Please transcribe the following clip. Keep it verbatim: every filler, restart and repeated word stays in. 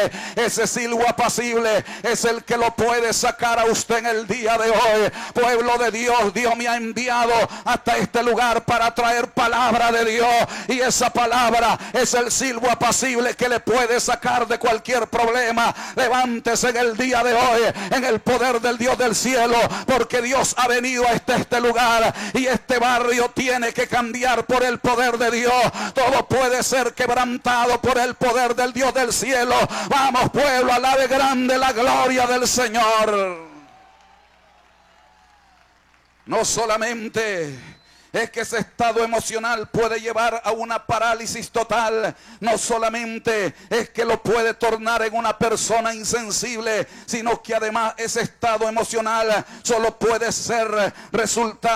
Ese silbo apacible es el que lo puede sacar a usted en el día de hoy. Pueblo de Dios, Dios me ha enviado hasta este lugar para traer palabra de Dios, y esa palabra es el silbo apacible que le puede sacar de cualquier problema. Levántese en el día de hoy en el poder del Dios del cielo, porque Dios ha venido a este, este lugar, y este barrio tiene que cambiar por el poder de Dios. Todo puede ser quebrantado por el poder del Dios del cielo. Vamos, pueblo, alabe grande la gloria del Señor. No solamente es que ese estado emocional puede llevar a una parálisis total, no solamente es que lo puede tornar en una persona insensible, sino que además ese estado emocional solo puede ser resultado